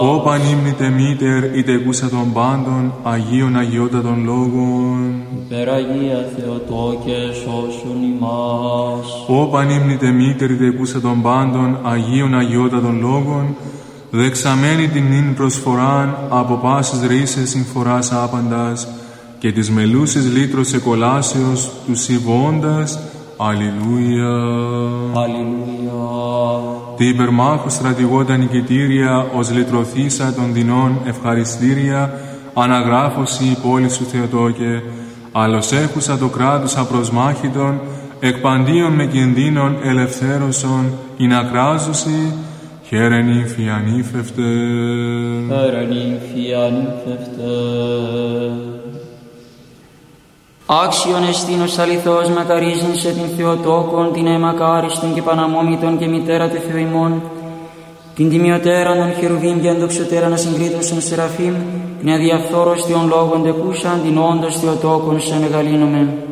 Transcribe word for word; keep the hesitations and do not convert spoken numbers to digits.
Ω πανύμνητε μήτερ, είτε εκούσα των πάντων, Αγίων Αγιότατων Λόγων. Υπεραγία Θεοτόκε, σώσον ημάς. Ω πανύμνητε μήτερ, είτε εκούσα των πάντων, Αγίων Αγιότατων Λόγων, δεξαμένη την νυν προσφοράν, από πάσης ρίσες συμφοράς άπαντας, και της μελούσης λύτρος εκολάσεως, του συμβώντας. Αλληλούια. Αλληλούια. Τι υπερμάχου στρατηγώτα νικητήρια, ως λυτρωθήσα των δεινών ευχαριστήρια, αναγράφωση η πόλη σου Θεοτόκε, άλλος έχουσα το κράτος απροσμάχητον, εκπαντίον με κινδύνων ελευθέρωσον, ειν ακράζωση, χαίρε νύμφη ανήφευτε. Χαίρε νύμφη ανήφευτε. Άξιον εστίνος αληθώς μακαρίζειν σε την Θεοτόκον, την αιμακάριστον και παναμόμητον και μητέρα του Θεού ημών, την τιμιωτέραν των χερουβίμ και ενδοξωτέραν ασυγκρίτωσον σεραφείμ, την αδιαφθόρος Θεόν λόγων τεκούσαν, την όντως Θεοτόκον σε μεγαλύνομεν.